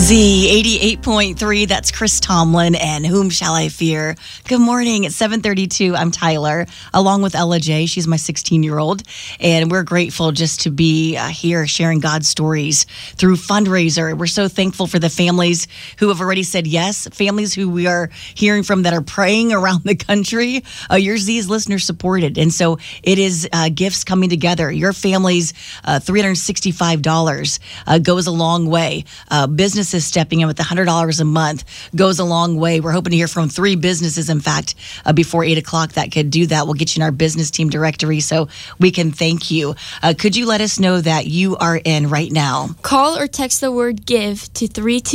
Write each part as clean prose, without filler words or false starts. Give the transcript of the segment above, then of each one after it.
Z88.3, that's Chris Tomlin, and Whom Shall I Fear? Good morning, it's 7:32. I'm Tyler, along with Ella J. She's my 16-year-old, and we're grateful just to be here sharing God's stories through fundraiser. We're so thankful for the families who have already said yes, families who we are hearing from that are praying around the country. Your Z is listener supported, and so it is gifts coming together. Your family's $365 goes a long way. Businesses stepping in with $100 a month goes a long way. We're hoping to hear from 3 businesses, in fact, before 8 o'clock that could do that. We'll get you in our business team directory so we can thank you. Could you let us know that you are in right now? Call or text the word GIVE to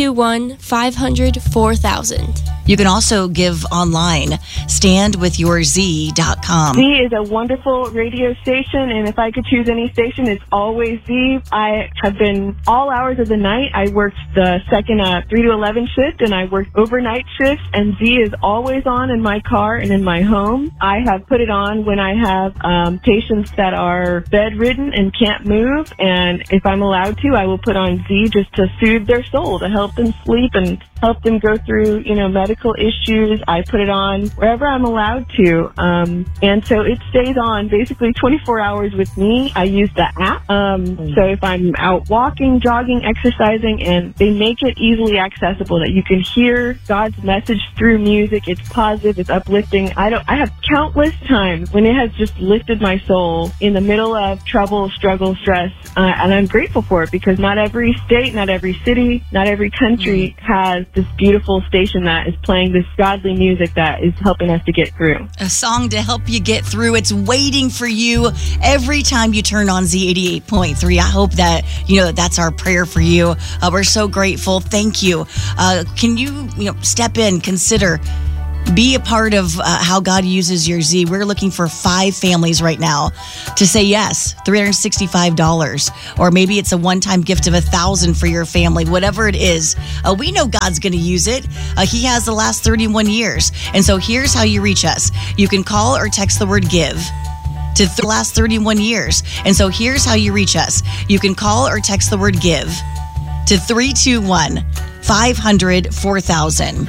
321-500-4000. You can also give online, standwithyourz.com. Z is a wonderful radio station, and if I could choose any station, it's always Z. I have been all hours of the night. I worked the second 3 to 11 shift, and I worked overnight shifts, and Z is always on in my car and in my home. I have put it on when I have patients that are bedridden and can't move, and if I'm allowed to, I will put on Z just to soothe their soul, to help them sleep and help them go through, medical issues. I put it on wherever I'm allowed to. And so it stays on basically 24 hours with me. I use the app. So if I'm out walking, jogging, exercising, and they make it easily accessible that you can hear God's message through music. It's positive. It's uplifting. I have countless times when it has just lifted my soul in the middle of trouble, struggle, stress. And I'm grateful for it because not every state, not every city, not every country has this beautiful station that is playing this godly music that is helping us to get through. A song to help you get through. It's waiting for you every time you turn on Z88.3. I hope that, that's our prayer for you. We're so grateful. Thank you. Can you, step in, consider, be a part of how God uses your Z. We're looking for 5 families right now to say yes, $365, or maybe it's a one-time gift of $1,000 for your family, whatever it is. We know God's going to use it. He has the last 31 years. And so here's how you reach us. You can call or text the word GIVE to the last 31 years. And so here's how you reach us. You can call or text the word GIVE to 321-500-4000.